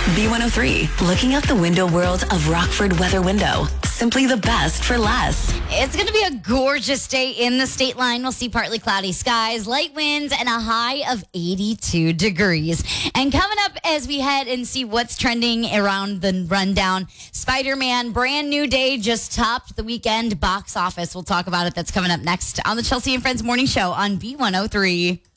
B103, looking out the window world of Rockford Weather Window. Simply the best for less. It's going to be a gorgeous day in the state line. We'll see partly cloudy skies, light winds, and a high of 82 degrees. And coming up as we head and see what's trending around the rundown, Spider-Man, brand new day, just topped the weekend box office. We'll talk about it. That's coming up next on the Chelsea and Friends Morning Show on B103.